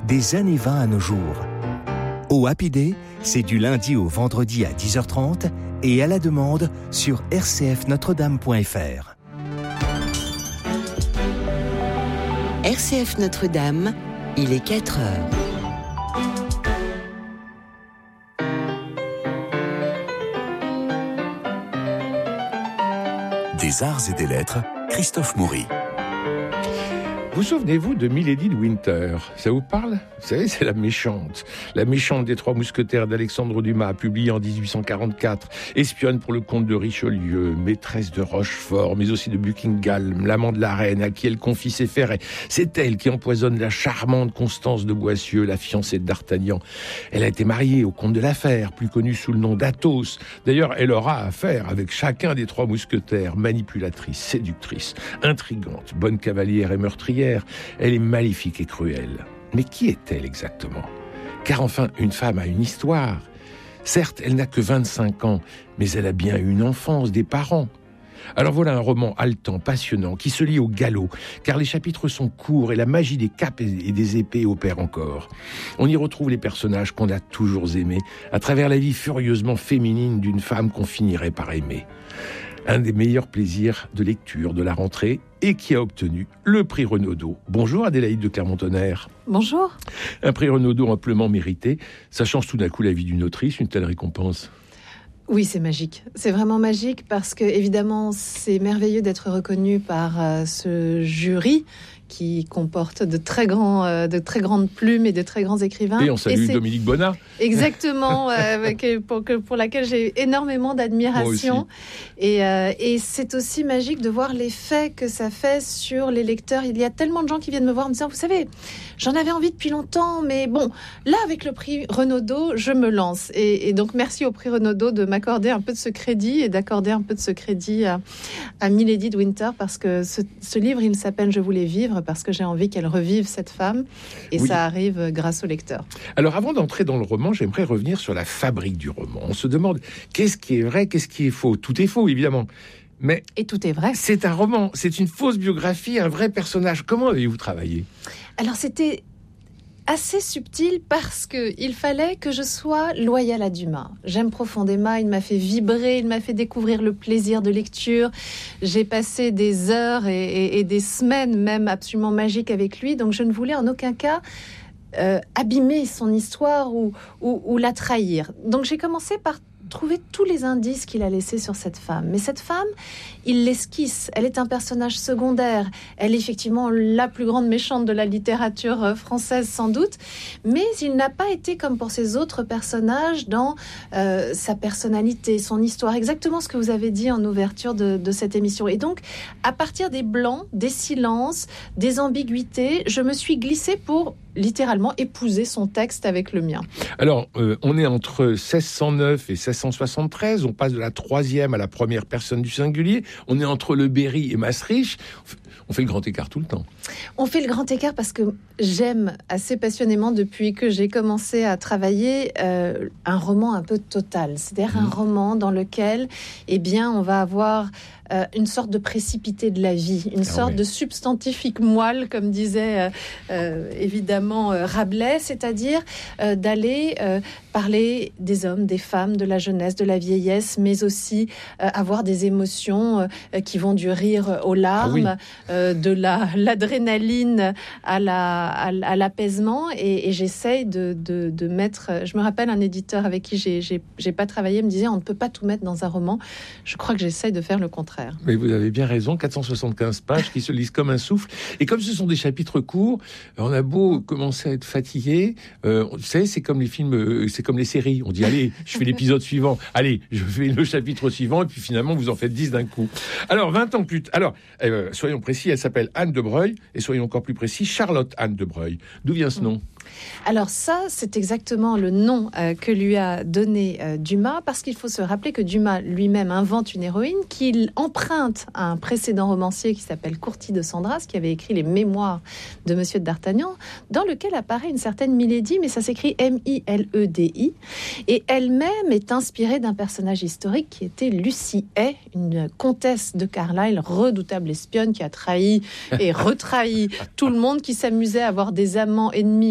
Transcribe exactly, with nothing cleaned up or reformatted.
des années vingt à nos jours. Au Happy Day, c'est du lundi au vendredi à dix heures trente et à la demande sur r c f notre dame point f r. R C F Notre-Dame, il est quatre heures. Des arts et des lettres, Christophe Maury. Vous souvenez-vous de Milady de Winter ? Ça vous parle ? Vous savez, c'est la méchante. La méchante des Trois Mousquetaires d'Alexandre Dumas, publiée en dix-huit cent quarante-quatre. Espionne pour le comte de Richelieu, maîtresse de Rochefort, mais aussi de Buckingham, l'amant de la reine, à qui elle confie ses ferrets. C'est elle qui empoisonne la charmante Constance de Boissieu, la fiancée de D'Artagnan. Elle a été mariée au comte de la Fère, plus connu sous le nom d'Athos. D'ailleurs, elle aura affaire avec chacun des Trois Mousquetaires, manipulatrice, séductrice, intrigante, bonne cavalière et meurtrière. Elle est maléfique et cruelle. Mais qui est-elle exactement ? Car enfin, une femme a une histoire. Certes, elle n'a que vingt-cinq ans, mais elle a bien une enfance, des parents. Alors voilà un roman haletant, passionnant, qui se lit au galop, car les chapitres sont courts et la magie des capes et des épées opère encore. On y retrouve les personnages qu'on a toujours aimés, à travers la vie furieusement féminine d'une femme qu'on finirait par aimer. Un des meilleurs plaisirs de lecture de la rentrée et qui a obtenu le prix Renaudot. Bonjour Adélaïde de Clermont-Tonnerre. Bonjour. Un prix Renaudot amplement mérité. Ça change tout d'un coup la vie d'une autrice, une telle récompense. Oui, c'est magique. C'est vraiment magique parce que, évidemment, c'est merveilleux d'être reconnu par euh, ce jury qui comporte de très grands, euh, de très grandes plumes et de très grands écrivains. Et on salue et Dominique Bonnat. Exactement, euh, que, pour, que, pour laquelle j'ai énormément d'admiration. Et, euh, et c'est aussi magique de voir l'effet que ça fait sur les lecteurs. Il y a tellement de gens qui viennent me voir en me disant, vous savez, j'en avais envie depuis longtemps, mais bon, là, avec le prix Renaudot, je me lance. Et, et donc, merci au prix Renaudot de m'accorder un peu de ce crédit et d'accorder un peu de ce crédit à, à Milady de Winter, parce que ce, ce livre, il s'appelle « Je voulais vivre », parce que j'ai envie qu'elle revive cette femme, et oui. Ça arrive grâce au lecteur. Alors avant d'entrer dans le roman, j'aimerais revenir sur la fabrique du roman. On se demande qu'est-ce qui est vrai, qu'est-ce qui est faux. Tout est faux, évidemment. Mais et tout est vrai. C'est un roman, c'est une fausse biographie, un vrai personnage. Comment avez-vous travaillé ? Alors c'était assez subtil parce que il fallait que je sois loyale à Dumas. J'aime profondément, il m'a fait vibrer, il m'a fait découvrir le plaisir de lecture. J'ai passé des heures et, et, et des semaines même absolument magiques avec lui, donc je ne voulais en aucun cas euh, abîmer son histoire ou, ou, ou la trahir. Donc j'ai commencé par trouver tous les indices qu'il a laissés sur cette femme. Mais cette femme, il l'esquisse. Elle est un personnage secondaire. Elle est effectivement la plus grande méchante de la littérature française, sans doute. Mais il n'a pas été, comme pour ces autres personnages, dans euh, sa personnalité, son histoire. Exactement ce que vous avez dit en ouverture de, de cette émission. Et donc, à partir des blancs, des silences, des ambiguïtés, je me suis glissée pour littéralement épouser son texte avec le mien. Alors, euh, on est entre seize cent neuf et seize cent soixante-treize, on passe de la troisième à la première personne du singulier, on est entre le Berry et Maastricht, on fait le grand écart tout le temps. On fait le grand écart parce que j'aime assez passionnément, depuis que j'ai commencé à travailler, euh, un roman un peu total, c'est-à-dire mmh. un roman dans lequel, eh bien, on va avoir Euh, une sorte de précipité de la vie, une ah sorte ouais. de substantifique moelle, comme disait euh, euh, évidemment euh, Rabelais, c'est-à-dire euh, d'aller euh, parler des hommes, des femmes, de la jeunesse, de la vieillesse, mais aussi euh, avoir des émotions euh, qui vont du rire aux larmes, ah oui. euh, de la, l'adrénaline à, la, à, à l'apaisement, et, et j'essaye de, de, de mettre... Je me rappelle un éditeur avec qui j'ai, j'ai, j'ai pas travaillé me disait, on ne peut pas tout mettre dans un roman. Je crois que j'essaye de faire le contraire. Mais vous avez bien raison, quatre cent soixante-quinze pages qui se lisent comme un souffle. Et comme ce sont des chapitres courts, on a beau commencer à être fatigué. Euh, vous savez, c'est comme les films, euh, c'est comme les séries. On dit, allez, je fais l'épisode suivant. Allez, je fais le chapitre suivant. Et puis finalement, vous en faites dix d'un coup. Alors, vingt ans plus tard. Alors, euh, soyons précis, elle s'appelle Anne de Breuil. Et soyons encore plus précis, Charlotte Anne de Breuil. D'où vient ce nom ? Alors ça, c'est exactement le nom euh, que lui a donné euh, Dumas, parce qu'il faut se rappeler que Dumas lui-même invente une héroïne qu'il emprunte à un précédent romancier qui s'appelle Courtis de Sandras, qui avait écrit les mémoires de Monsieur de D'Artagnan, dans lequel apparaît une certaine Milady, mais ça s'écrit M I L E D I, et elle-même est inspirée d'un personnage historique qui était Lucie Hay, une comtesse de Carlisle, redoutable espionne qui a trahi et retrahi tout le monde, qui s'amusait à avoir des amants ennemis